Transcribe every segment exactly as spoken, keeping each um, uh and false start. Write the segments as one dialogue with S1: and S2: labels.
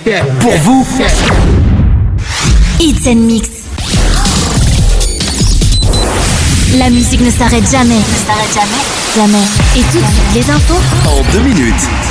S1: Pour vous,
S2: Hits and Mix. La musique ne s'arrête jamais. Ne s'arrête jamais. Jamais. Et tout de suite, les infos
S1: en deux minutes.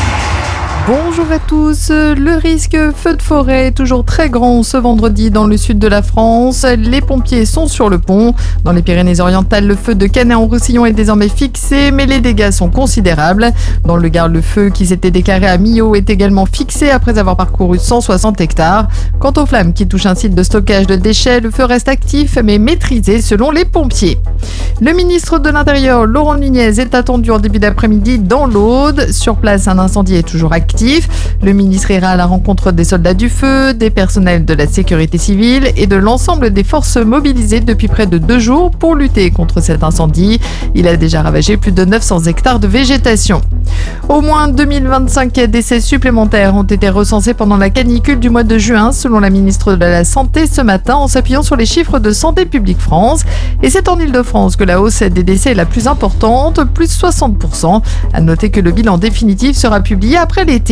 S3: Bonjour à tous. Le risque feu de forêt est toujours très grand ce vendredi dans le sud de la France. Les pompiers sont sur le pont. Dans les Pyrénées-Orientales, le feu de Canet-en-Roussillon est désormais fixé, mais les dégâts sont considérables. Dans le Gard, le feu qui s'était déclaré à Millau est également fixé après avoir parcouru cent soixante hectares. Quant aux flammes qui touchent un site de stockage de déchets, le feu reste actif mais maîtrisé selon les pompiers. Le ministre de l'Intérieur, Laurent Nunez, est attendu en début d'après-midi dans l'Aude. Sur place, un incendie est toujours actif. Le ministre ira à la rencontre des soldats du feu, des personnels de la sécurité civile et de l'ensemble des forces mobilisées depuis près de deux jours pour lutter contre cet incendie. Il a déjà ravagé plus de neuf cents hectares de végétation. Au moins deux mille vingt-cinq décès supplémentaires ont été recensés pendant la canicule du mois de juin, selon la ministre de la Santé ce matin, en s'appuyant sur les chiffres de Santé publique France. Et c'est en Île-de-France que la hausse des décès est la plus importante, plus soixante pour cent. À noter que le bilan définitif sera publié après l'été.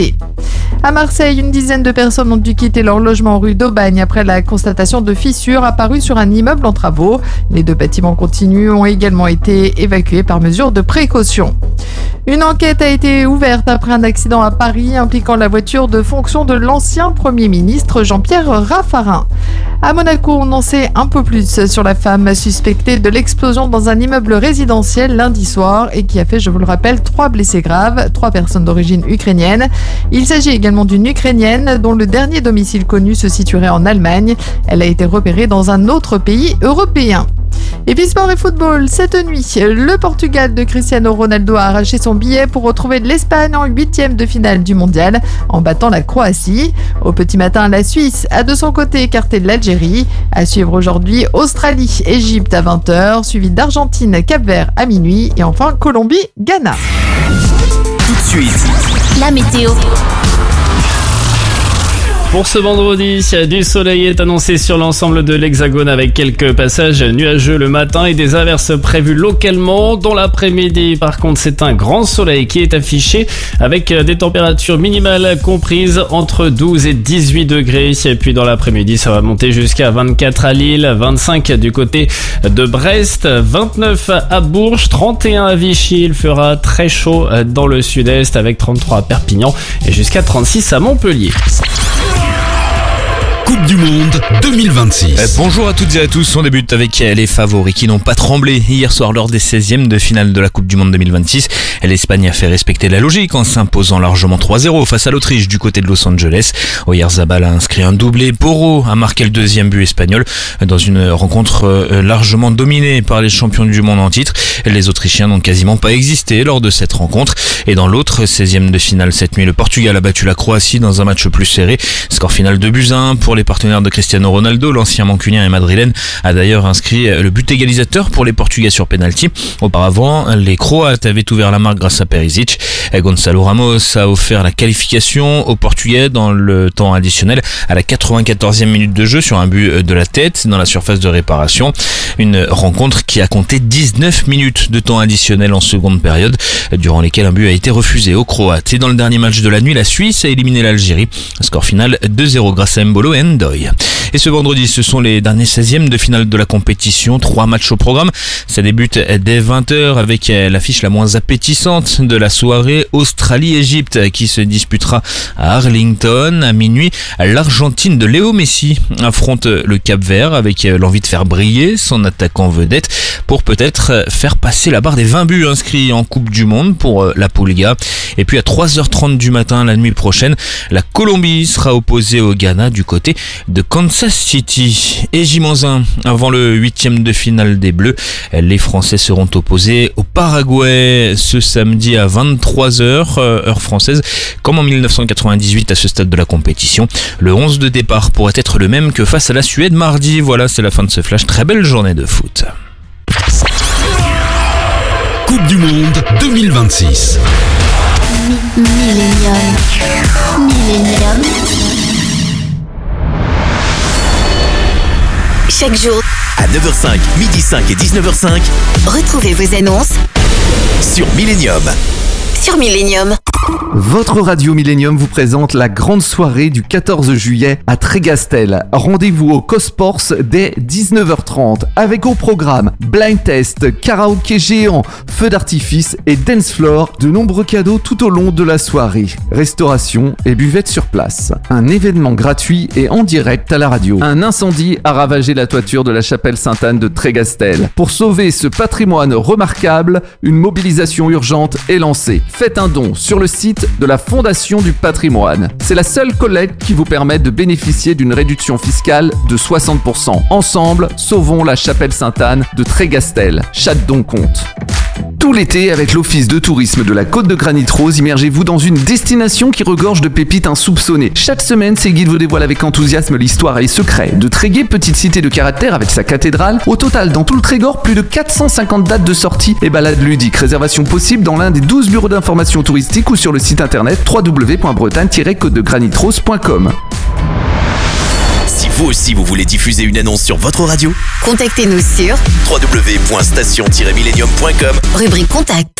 S3: À Marseille, une dizaine de personnes ont dû quitter leur logement rue d'Aubagne après la constatation de fissures apparues sur un immeuble en travaux. Les deux bâtiments continus ont également été évacués par mesure de précaution. Une enquête a été ouverte après un accident à Paris impliquant la voiture de fonction de l'ancien Premier ministre Jean-Pierre Raffarin. À Monaco, on en sait un peu plus sur la femme suspectée de l'explosion dans un immeuble résidentiel lundi soir et qui a fait, je vous le rappelle, trois blessés graves, trois personnes d'origine ukrainienne. Il s'agit également d'une Ukrainienne dont le dernier domicile connu se situerait en Allemagne. Elle a été repérée dans un autre pays européen. Et puis sport et football, cette nuit, le Portugal de Cristiano Ronaldo a arraché son billet pour retrouver l'Espagne en huitième de finale du mondial en battant la Croatie. Au petit matin, la Suisse a de son côté écarté de l'Algérie. À suivre aujourd'hui, Australie, Égypte à vingt heures, suivi d'Argentine, Cap-Vert à minuit et enfin Colombie, Ghana.
S1: Tout de suite,
S2: la météo.
S4: Pour ce vendredi, du soleil est annoncé sur l'ensemble de l'Hexagone avec quelques passages nuageux le matin et des averses prévues localement. Dans l'après-midi, par contre, c'est un grand soleil qui est affiché avec des températures minimales comprises entre douze et dix-huit degrés. Et puis dans l'après-midi, ça va monter jusqu'à vingt-quatre à Lille, vingt-cinq du côté de Brest, vingt-neuf à Bourges, trente et un à Vichy. Il fera très chaud dans le sud-est avec trente-trois à Perpignan et jusqu'à trente-six à Montpellier.
S1: Coupe du Monde deux mille vingt-six.
S5: Euh, bonjour à toutes et à tous, on débute avec les favoris qui n'ont pas tremblé hier soir lors des seizièmes de finale de la Coupe du Monde deux mille vingt-six. L'Espagne a fait respecter la logique en s'imposant largement trois zéro face à l'Autriche du côté de Los Angeles. Oyarzabal a inscrit un doublé, Porro a marqué le deuxième but espagnol dans une rencontre largement dominée par les champions du monde en titre. Les Autrichiens n'ont quasiment pas existé lors de cette rencontre. Et dans l'autre seizième de finale cette nuit, le Portugal a battu la Croatie dans un match plus serré. Score final deux buts à un pour les partenaires de Cristiano Ronaldo. L'ancien mancunien et madrilène a d'ailleurs inscrit le but égalisateur pour les Portugais sur penalty. Auparavant, les Croates avaient ouvert la marque grâce à Perisic. Gonzalo Ramos a offert la qualification aux Portugais dans le temps additionnel à la quatre-vingt-quatorzième minute de jeu sur un but de la tête dans la surface de réparation. Une rencontre qui a compté dix-neuf minutes de temps additionnel en seconde période, durant lesquelles un but a été refusé aux Croates. Et dans le dernier match de la nuit, la Suisse a éliminé l'Algérie. Score final deux zéro grâce à Mbolo et Ndoye. Et ce vendredi, ce sont les derniers seizièmes de finale de la compétition. Trois matchs au programme. Ça débute dès vingt heures avec l'affiche la moins appétissante de la soirée, Australie-Égypte, qui se disputera à Arlington. À minuit, l'Argentine de Léo Messi affronte le Cap-Vert avec l'envie de faire briller son attaquant vedette pour peut-être faire passer la barre des vingt buts inscrits en Coupe du Monde pour la Pulga. Et puis à trois heures trente du matin, la nuit prochaine, la Colombie sera opposée au Ghana du côté de Kansas City. Et J un avant le huitième de finale des Bleus, les Français seront opposés au Paraguay ce samedi à vingt-trois heures, heure française, comme en mille neuf cent quatre-vingt-dix-huit à ce stade de la compétition. Le onze de départ pourrait être le même que face à la Suède mardi. Voilà, c'est la fin de ce flash. Très belle journée de foot.
S1: Coupe du Monde deux mille vingt-six.
S2: Millennium. Millennium. Chaque jour,
S6: à neuf heures cinq, midi cinq et dix-neuf heures cinq,
S2: retrouvez vos annonces
S6: sur Millennium.
S2: Sur Millennium.
S7: Votre radio Millennium vous présente la grande soirée du quatorze juillet à Trégastel. Rendez-vous au Cosports dès dix-neuf heures trente avec au programme blind test, karaoké géant, feu d'artifice et dance floor. De nombreux cadeaux tout au long de la soirée. Restauration et buvette sur place. Un événement gratuit et en direct à la radio. Un incendie a ravagé la toiture de la chapelle Sainte-Anne de Trégastel. Pour sauver ce patrimoine remarquable, une mobilisation urgente est lancée. Faites un don sur le site de la Fondation du Patrimoine. C'est la seule collecte qui vous permet de bénéficier d'une réduction fiscale de soixante pour cent. Ensemble, sauvons la chapelle Sainte-Anne de Trégastel. Chaque don compte. Tout l'été, avec l'Office de tourisme de la Côte de Granit Rose, immergez-vous dans une destination qui regorge de pépites insoupçonnées. Chaque semaine, ces guides vous dévoilent avec enthousiasme l'histoire et les secrets de Tréguier, petite cité de caractère avec sa cathédrale. Au total, dans tout le Trégor, plus de quatre cent cinquante dates de sortie et balades ludiques. Réservation possible dans l'un des douze bureaux d'information touristique ou sur le site internet w w w point bretagne tiret côte de granit rose point com.
S6: Si vous aussi vous voulez diffuser une annonce sur votre radio,
S8: contactez-nous sur
S6: w w w point station tiret millennium point com,
S8: rubrique contact.